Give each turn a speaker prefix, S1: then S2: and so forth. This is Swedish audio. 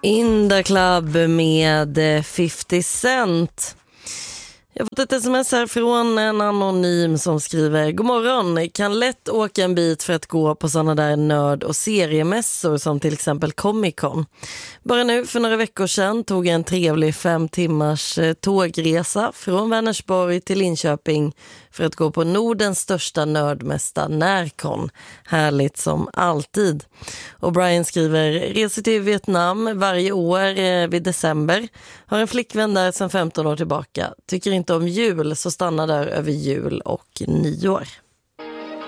S1: In the Club med 50 Cent. Jag har fått ett sms här från en anonym som skriver: God morgon, kan lätt åka en bit för att gå på sådana där nörd- och seriemässor som till exempel Comic-Con. Bara nu för några veckor sedan tog jag en trevlig 5 timmars tågresa från Vänersborg till Linköping för att gå på Nordens största nördmästa Närcon. Härligt som alltid. Och Brian skriver: reser till Vietnam varje år vid december. Har en flickvän där sedan 15 år tillbaka. Tycker inte om jul så stannar där över jul och nyår.